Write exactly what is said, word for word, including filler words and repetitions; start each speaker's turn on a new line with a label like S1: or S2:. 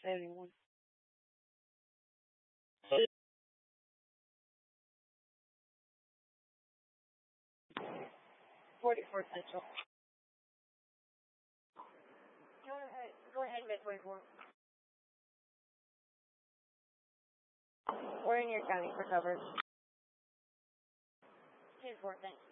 S1: seventy-one. forty-four Central. Go ahead, go ahead, mid twenty-four. We're in your county for cover. ten four, thanks.